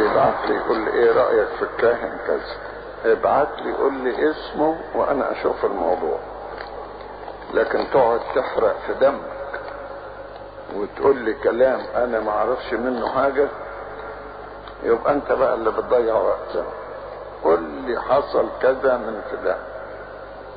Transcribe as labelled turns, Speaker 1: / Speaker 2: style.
Speaker 1: يبعت لي يقول لي ايه رأيك في الكاهن كذا، ابعت لي قول لي اسمه وانا اشوف الموضوع. لكن تقعد تحرق في دمك وتقول لي كلام انا ما اعرفش منه حاجة، يبقى انت بقى اللي بتضيع وقتك. قول لي حصل كذا من فلان.